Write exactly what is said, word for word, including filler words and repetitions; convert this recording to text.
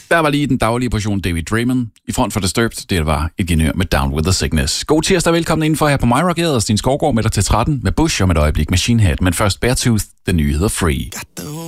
Der var lige den daglige portion David Draymond. I front for Disturbed, det var et genhør med Down With The Sickness. God tirsdag, velkommen indenfor her på MyRock. Jeg hedder Stine Skovgaard med dig til tretten med Bush om et øjeblik Machine Head. Men først Beartooth, den nye hedder Free.